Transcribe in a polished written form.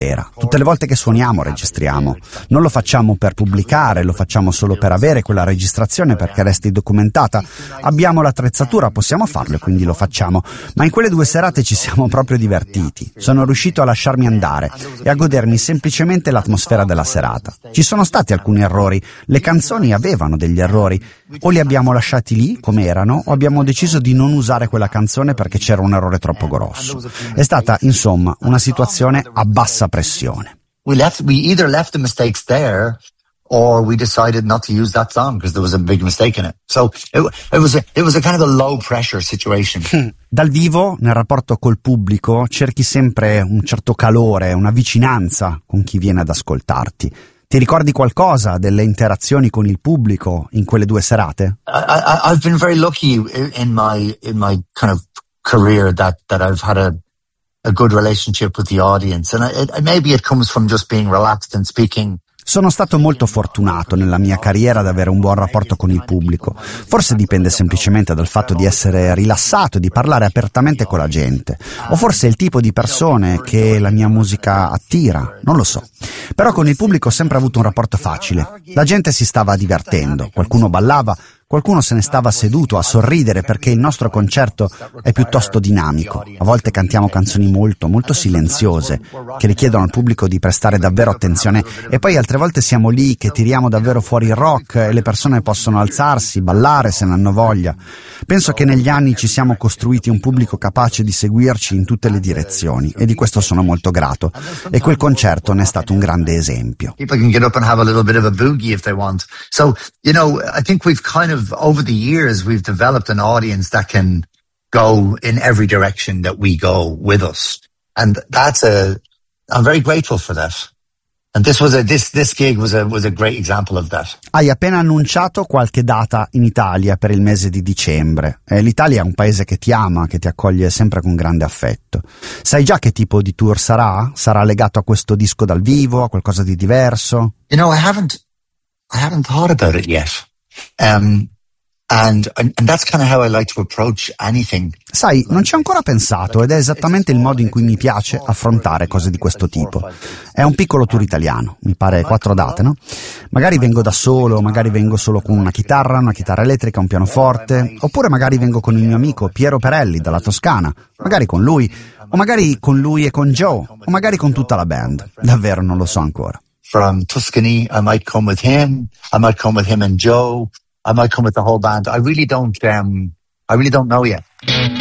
Tutte le volte che suoniamo registriamo. Non lo facciamo per pubblicare, lo facciamo solo per avere quella registrazione perché resti documentata. Abbiamo l'attrezzatura, possiamo farlo e quindi lo facciamo. Ma in quelle 2 serate ci siamo proprio divertiti. Sono riuscito a lasciarmi andare e a godermi semplicemente l'atmosfera della serata. Ci sono stati alcuni errori. Le canzoni avevano degli errori. O li abbiamo lasciati lì come erano o abbiamo deciso di non usare quella canzone perché c'era un errore troppo grosso. È stata, insomma, una situazione a bassa pressione. We either left the mistakes there or we decided not to use that song because there was a big mistake in it. So it was a kind of a low pressure situation. Dal vivo, nel rapporto col pubblico, cerchi sempre un certo calore, una vicinanza con chi viene ad ascoltarti. Ti ricordi qualcosa delle interazioni con il pubblico in quelle 2 serate? I've been very lucky in my kind of career that I've had a good relationship with the audience, and maybe it comes from just being relaxed and speaking. Sono stato molto fortunato nella mia carriera ad avere un buon rapporto con il pubblico. Forse dipende semplicemente dal fatto di essere rilassato e di parlare apertamente con la gente. O forse è il tipo di persone che la mia musica attira, non lo so. Però con il pubblico ho sempre avuto un rapporto facile. La gente si stava divertendo, qualcuno ballava, qualcuno se ne stava seduto a sorridere perché il nostro concerto è piuttosto dinamico. A volte cantiamo canzoni molto, molto silenziose che richiedono al pubblico di prestare davvero attenzione e poi altre volte siamo lì che tiriamo davvero fuori il rock e le persone possono alzarsi, ballare se ne hanno voglia. Penso che negli anni ci siamo costruiti un pubblico capace di seguirci in tutte le direzioni e di questo sono molto grato. E quel concerto ne è stato un grande esempio. People can get up and have a little bit of a boogie if they want. So, I think we've kind of over the years, we've developed an audience that can go in every direction that we go with us. And I'm very grateful for that. And this gig was a great example of that. Hai appena annunciato qualche data in Italia per il mese di dicembre. L'Italia è un paese che ti ama, che ti accoglie sempre con grande affetto. Sai già che tipo di tour sarà? Sarà legato a questo disco dal vivo, a qualcosa di diverso? I haven't thought about it yet. And that's kind of how I like to approach anything. Sai, non ci ho ancora pensato ed è esattamente il modo in cui mi piace affrontare cose di questo tipo. È un piccolo tour italiano, mi pare 4 date, no? Magari vengo da solo, magari vengo solo con una chitarra elettrica, un pianoforte, oppure magari vengo con il mio amico Piero Perelli dalla Toscana, magari con lui, o magari con lui e con Joe, o magari con tutta la band. Davvero non lo so ancora. From Tuscany, I might come with him and Joe. I might come with the whole band. I really don't know yet.